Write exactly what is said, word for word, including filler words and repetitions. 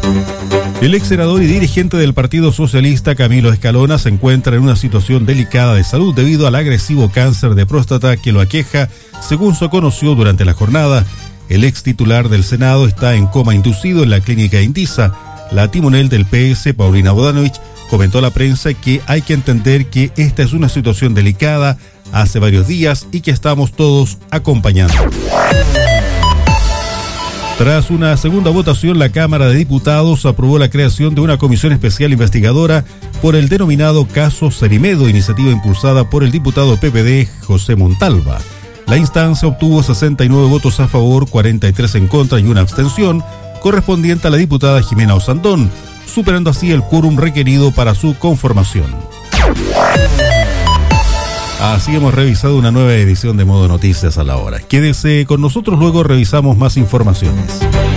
El ex senador y dirigente del Partido Socialista, Camilo Escalona, se encuentra en una situación delicada de salud debido al agresivo cáncer de próstata que lo aqueja, según se conoció durante la jornada. El ex titular del Senado está en coma inducido en la clínica Indisa. La timonel del P S, Paulina Bodanovich, comentó a la prensa que hay que entender que esta es una situación delicada hace varios días y que estamos todos acompañando. Tras una segunda votación, la Cámara de Diputados aprobó la creación de una comisión especial investigadora por el denominado caso Cerimedo, iniciativa impulsada por el diputado P P D José Montalva. La instancia obtuvo sesenta y nueve votos a favor, cuarenta y tres en contra y una abstención, correspondiente a la diputada Jimena Osandón, superando así el quórum requerido para su conformación. Así hemos revisado una nueva edición de Modo Noticias a la hora. Quédese con nosotros, luego revisamos más informaciones.